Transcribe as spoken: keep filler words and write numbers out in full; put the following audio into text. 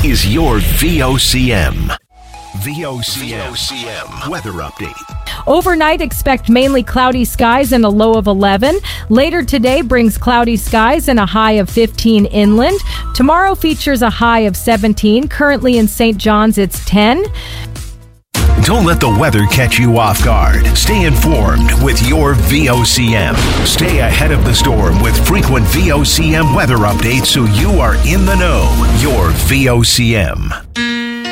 is your V O C M. V O C M weather update. Overnight, expect mainly cloudy skies and a low of eleven. Later today brings cloudy skies and a high of fifteen inland. Tomorrow features a high of seventeen. Currently in Saint John's, it's ten. Don't let the weather catch you off guard. Stay informed with your V O C M. Stay ahead of the storm with frequent V O C M weather updates so you are in the know. Your V O C M.